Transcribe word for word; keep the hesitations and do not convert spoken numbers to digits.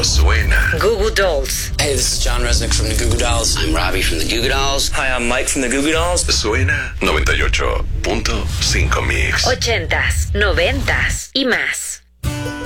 Esto suena. Goo Goo Dolls. Hey, this is John Resnick from the Goo Goo Dolls. I'm Robbie from the Goo Goo Dolls. Hi, I'm Mike from the Goo Goo Dolls. Suena noventa y ocho punto cinco Mix. Ochentas, noventas y más.